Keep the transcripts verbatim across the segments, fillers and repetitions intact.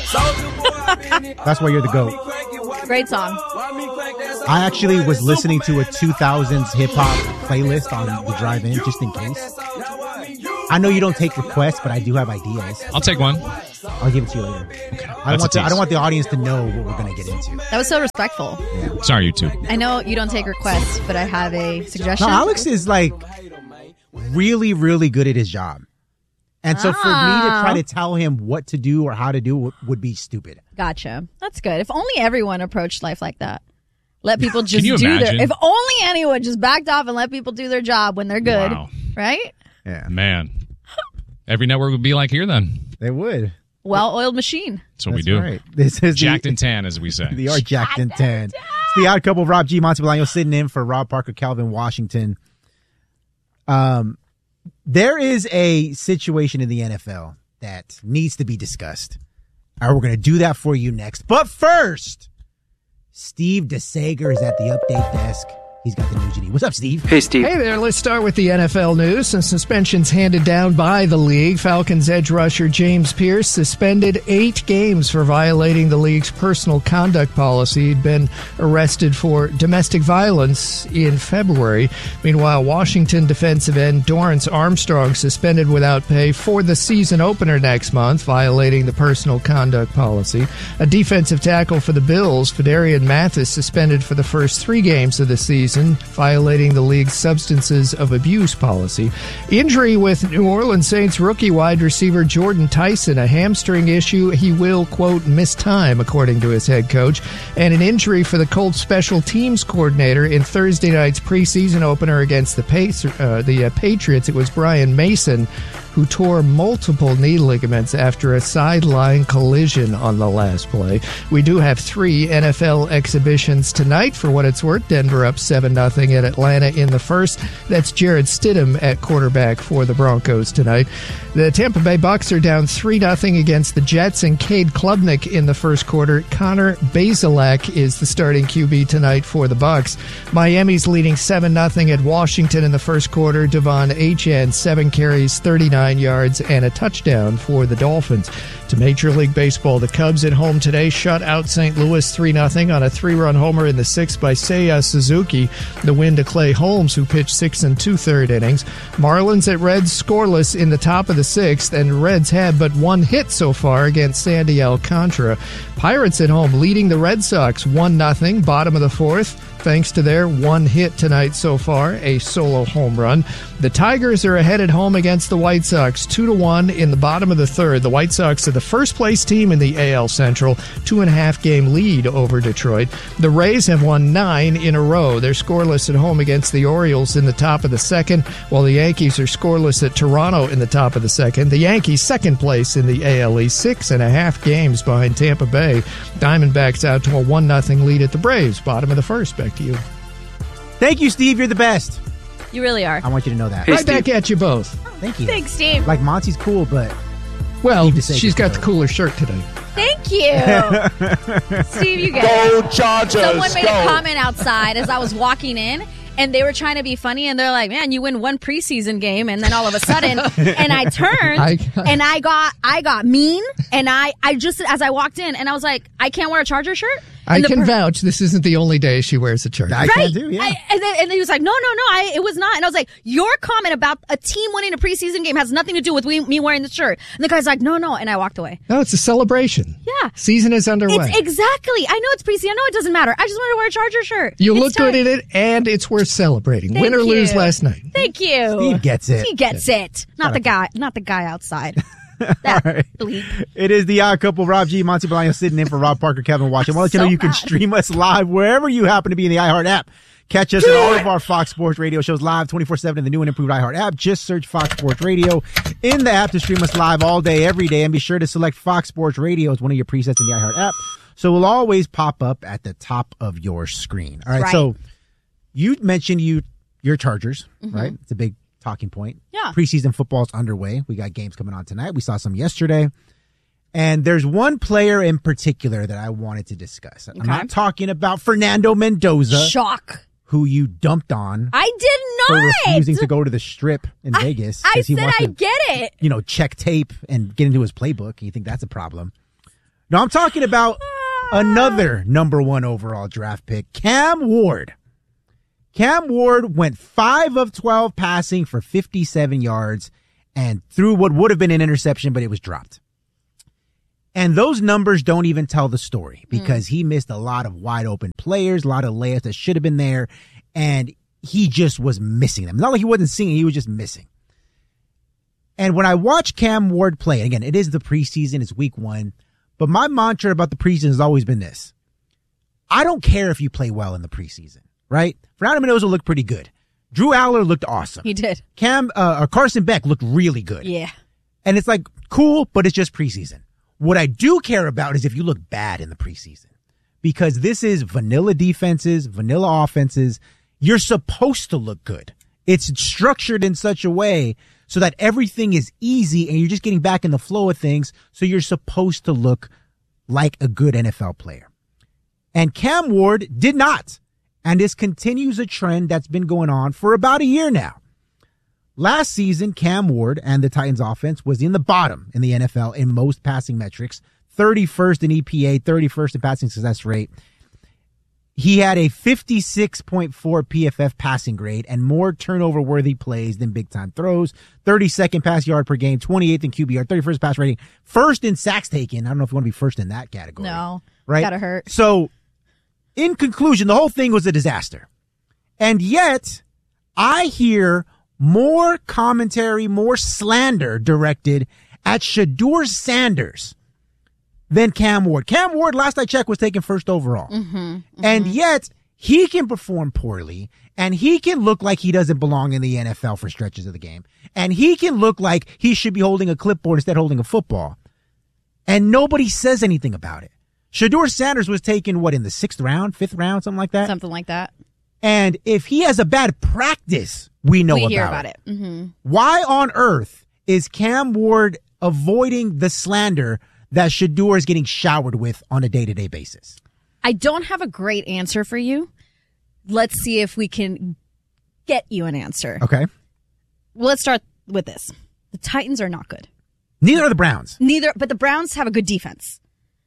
That's why you're the GOAT. Great song. I actually was listening to a two thousands hip-hop playlist on the drive-in, just in case. I know you don't take requests, but I do have ideas. I'll take one. I'll give it to you later. Okay. I don't, want the, I don't want the audience to know what we're going to get into. That was so respectful. Yeah. Sorry, YouTube. I know you don't take requests, but I have a suggestion. No, Alex is like really, really good at his job. And so for me to try to tell him what to do or how to do it would be stupid. Gotcha. That's good. If only everyone approached life like that. Let people just Can you do imagine? their... If only anyone just backed off and let people do their job when they're good. Wow. Right? Yeah. Man. Every network would be like here then. They would. Well-oiled machine. That's what That's we do. Right. This is Jacked the, and tan, as we say. The are jacked and tan. It's the odd couple of Rob G. Monty Bolaño sitting in for Rob Parker, Calvin Washington. Um, there is a situation in the N F L that needs to be discussed. All right, we're going to do that for you next. But first, Steve DeSager is at the update desk. He's got the news you need. What's up, Steve? Hey, Steve. Hey there. Let's start with the N F L news. Some suspensions handed down by the league. Falcons edge rusher James Pierce suspended eight games for violating the league's personal conduct policy. He'd been arrested for domestic violence in February. Meanwhile, Washington defensive end Dorrance Armstrong suspended without pay for the season opener next month, violating the personal conduct policy. A defensive tackle for the Bills, Fedarian Mathis, suspended for the first three games of the season, violating the league's substances of abuse policy. Injury with New Orleans Saints rookie wide receiver Jordan Tyson, a hamstring issue. He will, quote, miss time, according to his head coach. And an injury for the Colts special teams coordinator in Thursday night's preseason opener against the, Pace, uh, the uh, Patriots. It was Brian Mason who tore multiple knee ligaments after a sideline collision on the last play. We do have three N F L exhibitions tonight. For what it's worth, Denver up seven nothing at Atlanta in the first. That's Jared Stidham at quarterback for the Broncos tonight. The Tampa Bay Bucks are down three nothing against the Jets, and Cade Klubnik in the first quarter. Connor Bazelak is the starting Q B tonight for the Bucks. Miami's leading seven nothing at Washington in the first quarter. Devon Achane, seven carries, thirty-nine yards, and a touchdown for the Dolphins. To Major League Baseball, the Cubs at home today shut out Saint Louis three nothing on a three-run homer in the sixth by Seiya Suzuki. The win to Clay Holmes, who pitched six and two-third innings. Marlins at Reds scoreless in the top of the sixth, and Reds had but one hit so far against Sandy Alcantara. Pirates at home leading the Red Sox one nothing, bottom of the fourth, thanks to their one hit tonight so far, a solo home run. The Tigers are ahead at home against the White Sox, two to one in the bottom of the third. The White Sox are the first-place team in the A L Central, two-and-a-half game lead over Detroit. The Rays have won nine in a row. They're scoreless at home against the Orioles in the top of the second, while the Yankees are scoreless at Toronto in the top of the second. The Yankees second place in the A L East, six-and-a-half games behind Tampa Bay. Diamondbacks out to a one nothing lead at the Braves, bottom of the first. Back to you. Thank you, Steve. You're the best. You really are. I want you to know that. Hey, right Steve. Back at you both. Thank you. Thanks, Steve. Like, Monty's cool, but... Well, she's got the cooler shirt today. Thank you. Steve, you get it. Go Chargers! Someone made go. a comment outside as I was walking in, and they were trying to be funny, and they're like, man, you win one preseason game, and then all of a sudden, and I turned, I, and I got I got mean, and I, I just, as I walked in, and I was like, I can't wear a Charger shirt? I can per- vouch this isn't the only day she wears a shirt. I right. can do, yeah. I, and, then, and then he was like, no, no, no, I, it was not. And I was like, your comment about a team winning a preseason game has nothing to do with me, me wearing the shirt. And the guy's like, no, no. And I walked away. No, it's a celebration. Yeah. Season is underway. It's exactly. I know it's preseason. I know it doesn't matter. I just want to wear a Charger shirt. You it's look time. good in it, and it's worth celebrating. Thank Win or you. lose last night. Thank you. Steve gets it. He gets it. Not the guy. Not the guy outside. That right. bleep. It is the odd couple. Rob G, Monty Bolaño sitting in for Rob Parker, Kevin Washington. I want to let you know So you can bad. stream us live wherever you happen to be in the iHeart app. Catch us in all of our Fox Sports Radio shows live twenty-four seven in the new and improved iHeart app. Just search Fox Sports Radio in the app to stream us live all day, every day. And be sure to select Fox Sports Radio as one of your presets in the iHeart app. So we'll always pop up at the top of your screen. All right. Right. So you mentioned you your Chargers, Mm-hmm. right? It's a big talking point. Yeah. Preseason football's underway. We got games coming on tonight. We saw some yesterday. And there's one player in particular that I wanted to discuss. I'm Okay. not talking about Fernando Mendoza, Shock. who you dumped on I did for not. refusing to go to the strip in I, Vegas. I 'cause he said wants I to, get it. you know, check tape and get into his playbook. You think that's a problem. No, I'm talking about another number one overall draft pick, Cam Ward. Cam Ward went five of twelve passing for fifty-seven yards and threw what would have been an interception, but it was dropped. And those numbers don't even tell the story because mm. he missed a lot of wide open players, a lot of layups that should have been there, and he just was missing them. Not like he wasn't seeing, he was just missing. And when I watch Cam Ward play, and again, it is the preseason, it's week one, but my mantra about the preseason has always been this. I don't care if you play well in the preseason, right? Fernando Mendoza looked pretty good. Drew Aller looked awesome. He did. Cam, uh, or Carson Beck looked really good. Yeah. And it's like, cool, but it's just preseason. What I do care about is if you look bad in the preseason, because this is vanilla defenses, vanilla offenses. You're supposed to look good. It's structured in such a way so that everything is easy and you're just getting back in the flow of things. So you're supposed to look like a good N F L player. And Cam Ward did not. And this continues a trend that's been going on for about a year now. Last season, Cam Ward and the Titans offense was in the bottom in the N F L in most passing metrics, thirty-first in E P A, thirty-first in passing success rate. He had a fifty-six point four P F F passing grade and more turnover-worthy plays than big-time throws, thirty-second pass yard per game, twenty-eighth in Q B R, thirty-first pass rating, first in sacks taken. I don't know if you want to be first in that category. No, right? Gotta hurt. So, in conclusion, the whole thing was a disaster. And yet, I hear more commentary, more slander directed at Shedeur Sanders than Cam Ward. Cam Ward, last I checked, was taken first overall. Mm-hmm, mm-hmm. And yet, he can perform poorly, and he can look like he doesn't belong in the N F L for stretches of the game. And he can look like he should be holding a clipboard instead of holding a football. And nobody says anything about it. Shedeur Sanders was taken, what, in the sixth round, fifth round, something like that? Something like that. And if he has a bad practice, we know we about, hear about it. it. Mm-hmm. Why on earth is Cam Ward avoiding the slander that Shedeur is getting showered with on a day-to-day basis? I don't have a great answer for you. Let's see if we can get you an answer. Okay. Well, let's start with this. The Titans are not good. Neither are the Browns. Neither, but the Browns have a good defense.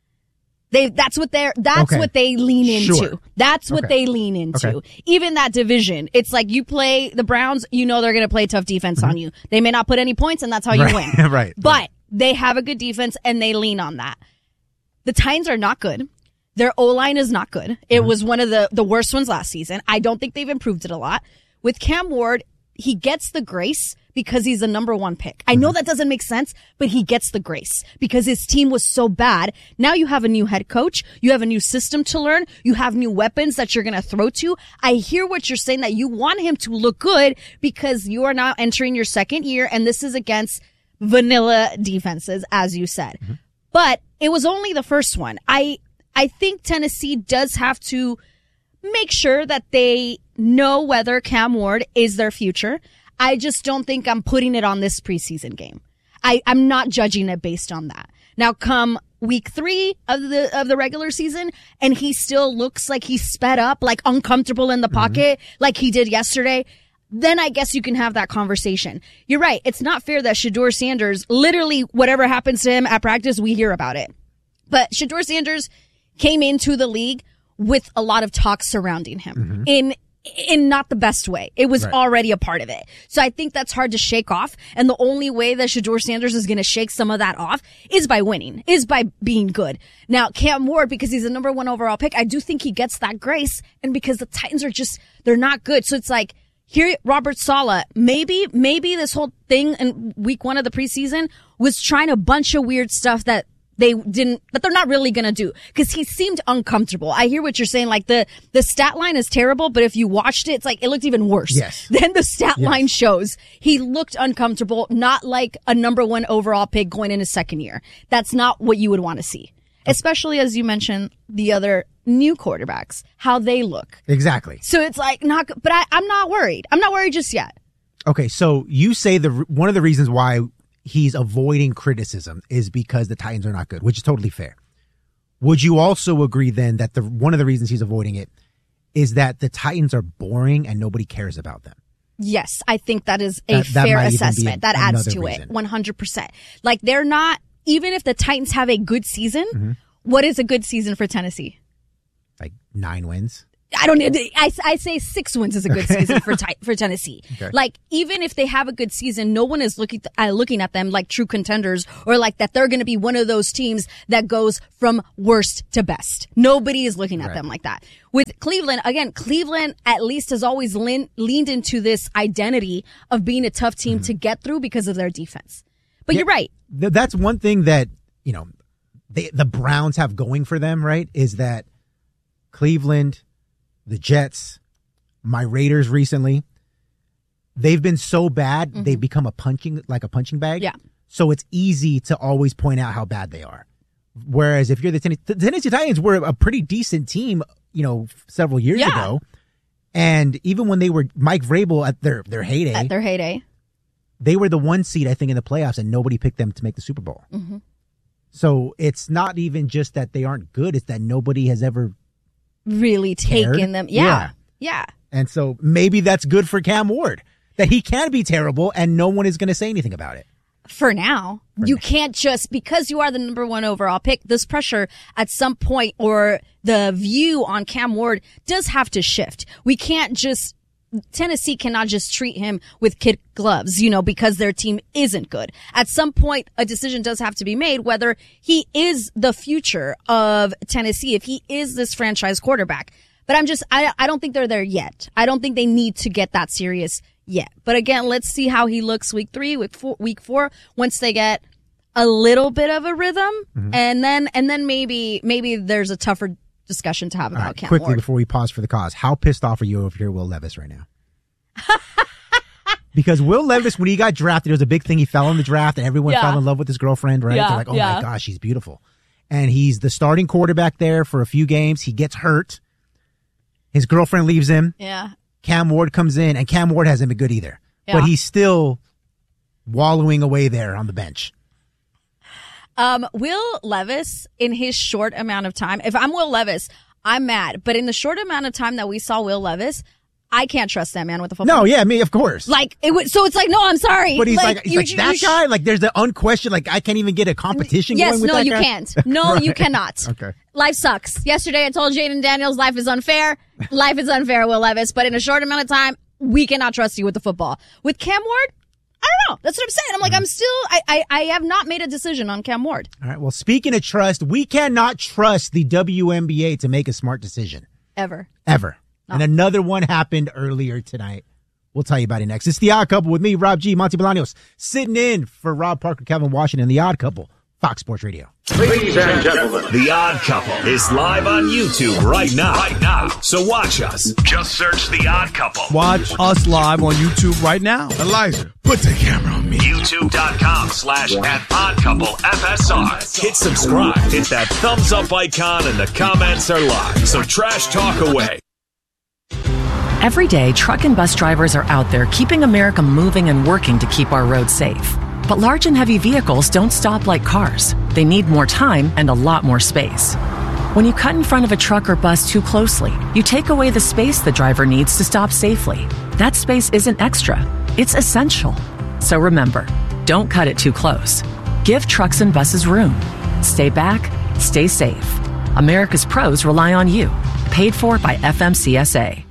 They, that's what they're, that's okay. what they lean into. Sure. That's what okay. they lean into. Okay. Even that division. It's like you play the Browns, you know they're going to play tough defense mm-hmm. on you. They may not put any points and that's how you right. win. right. But right. they have a good defense and they lean on that. The Titans are not good. Their O-line is not good. It mm-hmm. was one of the, the worst ones last season. I don't think they've improved it a lot. With Cam Ward, he gets the grace because he's a number one pick. I know that doesn't make sense, but he gets the grace because his team was so bad. Now you have a new head coach. You have a new system to learn. You have new weapons that you're going to throw to. I hear what you're saying, that you want him to look good because you are now entering your second year and this is against vanilla defenses, as you said. Mm-hmm. But it was only the first one. I, I think Tennessee does have to make sure that they know whether Cam Ward is their future. I just don't think I'm putting it on this preseason game. I, I'm not judging it based on that. Now come week three of the, of the regular season and he still looks like he's sped up, like uncomfortable in the pocket, mm-hmm. like he did yesterday. Then I guess you can have that conversation. You're right. It's not fair that Shedeur Sanders, literally whatever happens to him at practice, we hear about it. But Shedeur Sanders came into the league with a lot of talk surrounding him mm-hmm. in in not the best way. It was right. already a part of it. So I think that's hard to shake off. And the only way that Shedeur Sanders is going to shake some of that off is by winning, is by being good. Now, Cam Ward, because he's a number one overall pick, I do think he gets that grace. And because the Titans are just, they're not good. So it's like, here, Robert Saleh, maybe, maybe this whole thing in week one of the preseason was trying a bunch of weird stuff that they didn't, that they're not really going to do. Cause he seemed uncomfortable. I hear what you're saying. Like the, the stat line is terrible, but if you watched it, it's like, it looked even worse yes. than the stat yes. line shows. He looked uncomfortable, not like a number one overall pick going in his second year. That's not what you would want to see. Especially as you mentioned, the other new quarterbacks, how they look. Exactly. So it's like, not, but I, I'm not worried. I'm not worried just yet. Okay. So you say the, one of the reasons why he's avoiding criticism is because the Titans are not good, which is totally fair. Would you also agree then that the one of the reasons he's avoiding it is that the Titans are boring and nobody cares about them? Yes, I think that is a that, that fair assessment. A, that adds to reason. it one hundred percent. Like they're not, even if the Titans have a good season, mm-hmm. what is a good season for Tennessee? Like nine wins. I don't know. I, I say six wins is a good season for for Tennessee. Okay. Like, even if they have a good season, no one is looking uh, looking at them like true contenders or like that they're going to be one of those teams that goes from worst to best. Nobody is looking at right. them like that. With Cleveland, again, Cleveland at least has always lean, leaned into this identity of being a tough team mm-hmm. to get through because of their defense. But yeah, you're right. Th- that's one thing that, you know, they, the Browns have going for them, right, is that Cleveland, the Jets, my Raiders recently, they've been so bad, mm-hmm. they've become a punching, like a punching bag. Yeah. So it's easy to always point out how bad they are. Whereas if you're the Tennessee, the Tennessee Titans were a pretty decent team, you know, several years yeah. ago. And even when they were Mike Vrabel at their, their heyday. At their heyday. They were the one seed, I think, in the playoffs, and nobody picked them to make the Super Bowl. Mm-hmm. So it's not even just that they aren't good, it's that nobody has ever really cared. taken them. Yeah. yeah. Yeah. And so maybe that's good for Cam Ward, that he can be terrible and no one is going to say anything about it. For now. For you now. Can't just, because you are the number one overall pick, this pressure at some point or the view on Cam Ward does have to shift. We can't just, Tennessee cannot just treat him with kid gloves, you know, because their team isn't good. At some point, a decision does have to be made whether he is the future of Tennessee, if he is this franchise quarterback. But I'm just, I, I don't think they're there yet. I don't think they need to get that serious yet. But again, let's see how he looks week three, week four, week four, once they get a little bit of a rhythm. Mm-hmm. And then, and then maybe, maybe there's a tougher discussion to have about right, Cam quickly Ward. Before we pause for the cause, how pissed off are you if you're Will Levis right now? Because Will Levis, when he got drafted, it was a big thing. He fell in the draft and everyone yeah. fell in love with his girlfriend, right? Yeah, They're like, oh yeah. my gosh, she's beautiful. And he's the starting quarterback there for a few games. He gets hurt. His girlfriend leaves him. Yeah. Cam Ward comes in, and Cam Ward hasn't been good either. Yeah. But he's still wallowing away there on the bench. Um, Will Levis, in his short amount of time, if I'm Will Levis, I'm mad. But in the short amount of time that we saw Will Levis, I can't trust that man with the football. No, yeah, me, of course. Like, it would, so it's like, no, I'm sorry. But he's like, like, he's you, like you, that you, guy? Like, there's the unquestioned, like, I can't even get a competition yes, going with no, that you guy? can't. No, right. you cannot. Okay. Life sucks. Yesterday, I told Jaden Daniels, life is unfair. Life is unfair, Will Levis. But in a short amount of time, we cannot trust you with the football. With Cam Ward, I don't know. That's what I'm saying. I'm like, mm-hmm. I'm still, I, I, I have not made a decision on Cam Ward. All right. Well, speaking of trust, we cannot trust the W N B A to make a smart decision. Ever. Ever. No. And another one happened earlier tonight. We'll tell you about it next. It's The Odd Couple with me, Rob G. Monty Bolaños, sitting in for Rob Parker, Calvin Washington, The Odd Couple, Fox Sports Radio. Ladies and gentlemen, The Odd Couple is live on YouTube right now. Right now. So watch us. Just search The Odd Couple. Watch us live on YouTube right now. Elijah, put the camera on me. YouTube.com slash at Odd Couple F S R. Hit subscribe. Hit that thumbs up icon and the comments are live. So trash talk away. Every day, truck and bus drivers are out there keeping America moving and working to keep our roads safe. But large and heavy vehicles don't stop like cars. They need more time and a lot more space. When you cut in front of a truck or bus too closely, you take away the space the driver needs to stop safely. That space isn't extra, it's essential. So remember, don't cut it too close. Give trucks and buses room. Stay back, stay safe. America's pros rely on you. Paid for by F M C S A.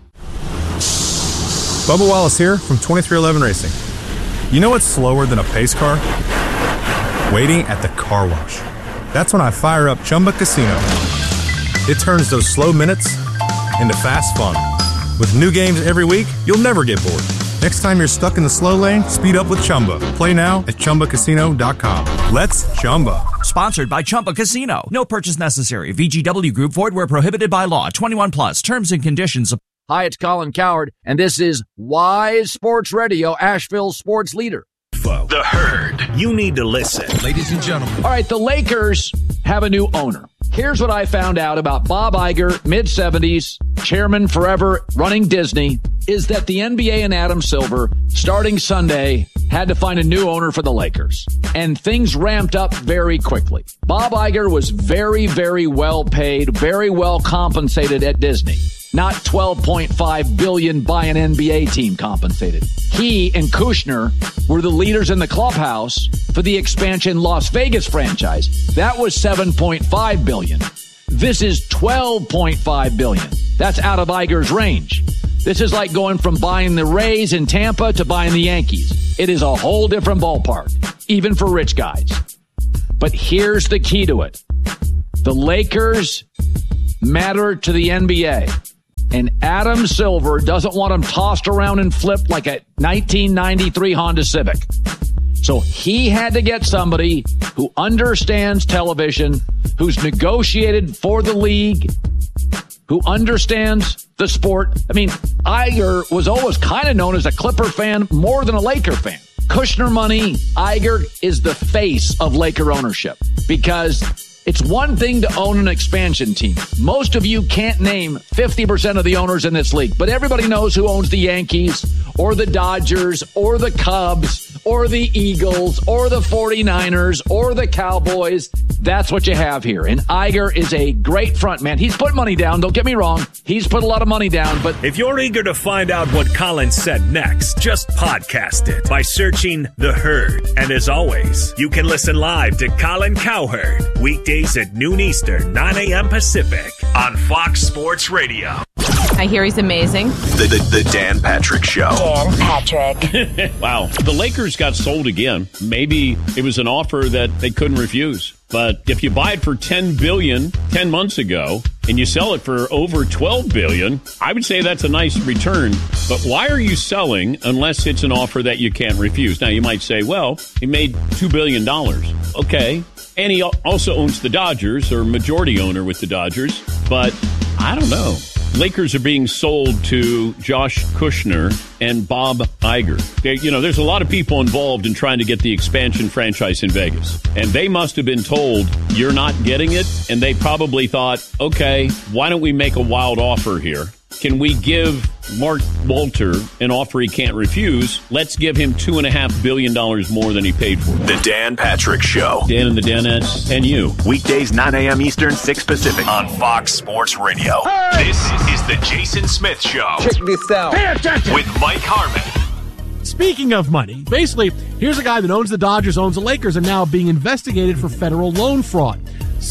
Bubba Wallace here from twenty-three eleven Racing. You know what's slower than a pace car? Waiting at the car wash. That's when I fire up Chumba Casino. It turns those slow minutes into fast fun. With new games every week, you'll never get bored. Next time you're stuck in the slow lane, speed up with Chumba. Play now at Chumba Casino dot com. Let's Chumba. Sponsored by Chumba Casino. No purchase necessary. V G W Group. Void where prohibited by law. twenty-one plus. Terms and conditions. Hi, it's Colin Cowherd, and this is Wise Sports Radio, Asheville sports leader. The Herd. You need to listen. Ladies and gentlemen. All right, the Lakers have a new owner. Here's what I found out about Bob Iger, mid-seventies, chairman forever, running Disney, is that the N B A and Adam Silver, starting Sunday, had to find a new owner for the Lakers. And things ramped up very quickly. Bob Iger was very, very well paid, very well compensated at Disney. not twelve point five billion dollars by an N B A team compensated. He and Kushner were the leaders in the clubhouse for the expansion Las Vegas franchise. That was seven point five billion dollars. This is twelve point five billion dollars. That's out of Iger's range. This is like going from buying the Rays in Tampa to buying the Yankees. It is a whole different ballpark, even for rich guys. But here's the key to it. The Lakers matter to the N B A. And Adam Silver doesn't want them tossed around and flipped like a nineteen ninety-three Honda Civic. So he had to get somebody who understands television, who's negotiated for the league, who understands the sport. I mean, Iger was always kind of known as a Clipper fan more than a Laker fan. Kushner money, Iger is the face of Laker ownership because it's one thing to own an expansion team. Most of you can't name fifty percent of the owners in this league, but everybody knows who owns the Yankees or the Dodgers or the Cubs or the Eagles or the forty-niners or the Cowboys. That's what you have here. And Iger is a great front man. He's put money down. Don't get me wrong. He's put a lot of money down. But if you're eager to find out what Colin said next, just podcast it by searching The Herd. And as always, you can listen live to Colin Cowherd weekdays at noon Eastern, nine a.m. Pacific on Fox Sports Radio. I hear he's amazing. The, the, the Dan Patrick Show. Dan Patrick. Wow. The Lakers got sold again. Maybe it was an offer that they couldn't refuse. But if you buy it for ten billion dollars ten months ago and you sell it for over twelve billion dollars, I would say that's a nice return. But why are you selling unless it's an offer that you can't refuse? Now, you might say, well, he made two billion dollars. Okay. And he also owns the Dodgers, or majority owner with the Dodgers. But I don't know. Lakers are being sold to Josh Kushner and Bob Iger. They, you know, there's a lot of people involved in trying to get the expansion franchise in Vegas. And they must have been told, you're not getting it. And they probably thought, okay, why don't we make a wild offer here? Can we give Mark Walter an offer he can't refuse? Let's give him two and a half billion dollars more than he paid for. The Dan Patrick Show. Dan and the Danettes and you. Weekdays, nine a.m. Eastern, six Pacific on Fox Sports Radio. Hey! This is the Jason Smith Show. Check this out. Pay attention. With Mike Harmon. Speaking of money, basically, here's a guy that owns the Dodgers, owns the Lakers, and now being investigated for federal loan fraud.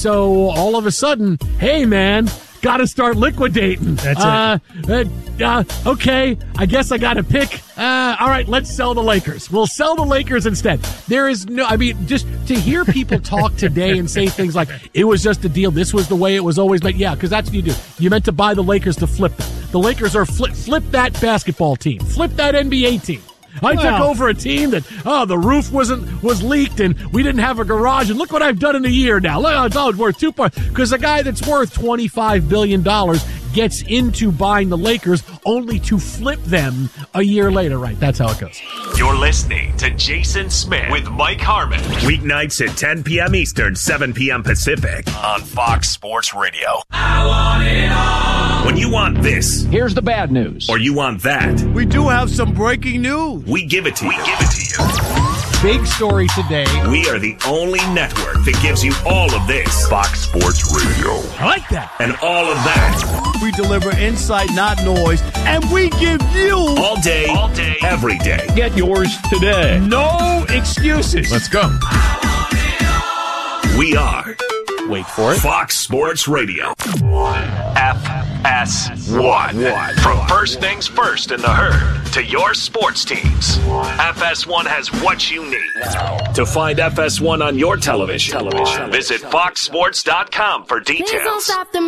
So all of a sudden, hey, man, got to start liquidating. That's uh, it. Uh, uh, okay, I guess I got to pick. Uh, all right, let's sell the Lakers. We'll sell the Lakers instead. There is no, I mean, just to hear people talk today and say things like, it was just a deal. This was the way it was always. But yeah, because that's what you do. You meant to buy the Lakers to flip them. The Lakers are flip, flip that basketball team. Flip that N B A team. I well, took over a team that, oh, the roof wasn't was leaked and we didn't have a garage, and look what I've done in a year now. Look, it's all worth two parts. Because a guy that's worth twenty-five billion dollars gets into buying the Lakers only to flip them a year later. Right, that's how it goes. You're listening to Jason Smith with Mike Harmon. Weeknights at ten p.m. Eastern, seven p.m. Pacific on Fox Sports Radio. I want it all. When you want this, here's the bad news. Or you want that, we do have some breaking news. We give it to you. We give it to you. Big story today. We are the only network that gives you all of this. Fox Sports Radio. I like that. And all of that. We deliver insight, not noise. And we give you all day, all day, every day. Get yours today. No excuses. Let's go. We are, wait for it, Fox Sports Radio. F S one. From first things first in the herd to your sports teams, F S one has what you need. To find F S one on your television, television. Visit fox sports dot com for details.